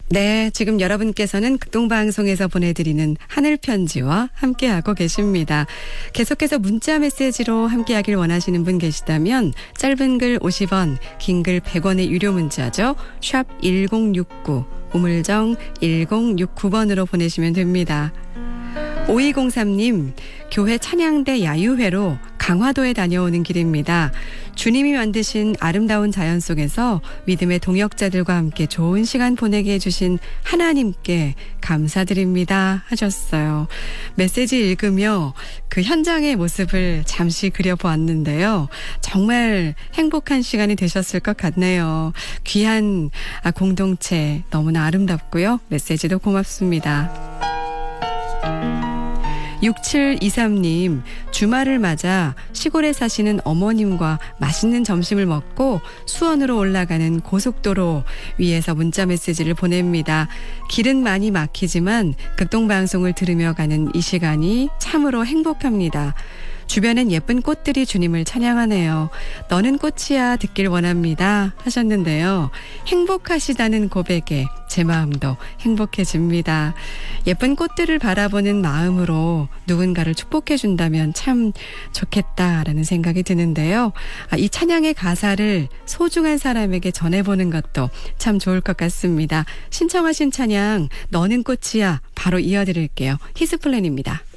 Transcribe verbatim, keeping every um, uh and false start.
네, 지금 여러분께서는 극동방송에서 보내드리는 하늘편지와 함께하고 계십니다. 계속해서 문자 메시지로 함께하길 원하시는 분 계시다면 짧은 글 오십 원, 긴 글 백 원의 유료 문자죠. 샵 일공육구, 우물정 일공육구 번으로 보내시면 됩니다. 오이공삼 님, 교회 찬양대 야유회로 강화도에 다녀오는 길입니다. 주님이 만드신 아름다운 자연 속에서 믿음의 동역자들과 함께 좋은 시간 보내게 해주신 하나님께 감사드립니다 하셨어요. 메시지 읽으며 그 현장의 모습을 잠시 그려보았는데요. 정말 행복한 시간이 되셨을 것 같네요. 귀한 공동체 너무나 아름답고요. 메시지도 고맙습니다. 육칠이삼 님, 주말을 맞아 시골에 사시는 어머님과 맛있는 점심을 먹고 수원으로 올라가는 고속도로 위에서 문자 메시지를 보냅니다. 길은 많이 막히지만 극동방송을 들으며 가는 이 시간이 참으로 행복합니다. 주변엔 예쁜 꽃들이 주님을 찬양하네요. 너는 꽃이야 듣길 원합니다 하셨는데요. 행복하시다는 고백에 제 마음도 행복해집니다. 예쁜 꽃들을 바라보는 마음으로 누군가를 축복해 준다면 참 좋겠다라는 생각이 드는데요. 이 찬양의 가사를 소중한 사람에게 전해보는 것도 참 좋을 것 같습니다. 신청하신 찬양 너는 꽃이야 바로 이어드릴게요. 히스플랜입니다.